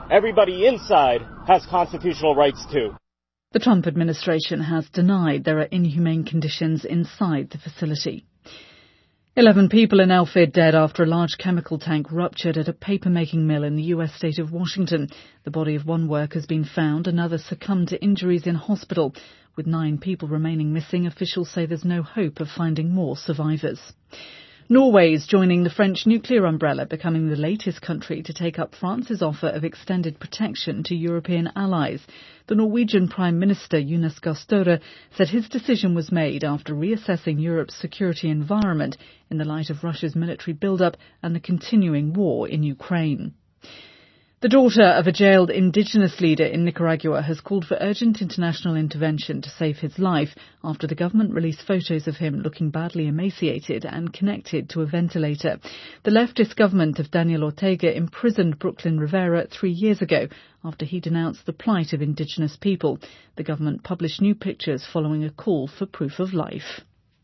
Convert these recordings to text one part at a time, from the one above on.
Everybody inside has constitutional rights too. The Trump administration has denied there are inhumane conditions inside the facility. 11 people are now feared dead after a large chemical tank ruptured at a paper-making mill in the U.S. state of Washington. The body of one worker has been found. Another succumbed to injuries in hospital. With 9 people remaining missing, officials say there's no hope of finding more survivors. Norway is joining the French nuclear umbrella, becoming the latest country to take up France's offer of extended protection to European allies. The Norwegian Prime Minister Jonas Gahr Støre said his decision was made after reassessing Europe's security environment in the light of Russia's military build-up and the continuing war in Ukraine. The daughter of a jailed indigenous leader in Nicaragua has called for urgent international intervention to save his life after the government released photos of him looking badly emaciated and connected to a ventilator. The leftist government of Daniel Ortega imprisoned Brooklyn Rivera 3 years ago after he denounced the plight of indigenous people. The government published new pictures following a call for proof of life.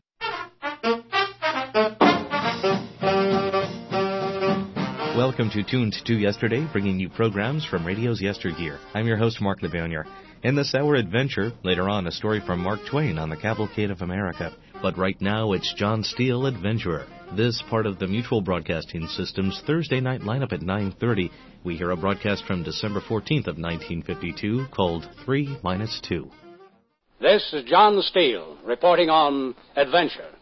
Welcome to Tuned to Yesterday, bringing you programs from radio's yesteryear. I'm your host, Mark LeBonnier. In this hour adventure, later on, a story from Mark Twain on the Cavalcade of America. But right now, it's John Steele, Adventurer. This part of the Mutual Broadcasting System's Thursday night lineup at 9:30. We hear a broadcast from December 14th of 1952 called 3-2. This is John Steele reporting on Adventure.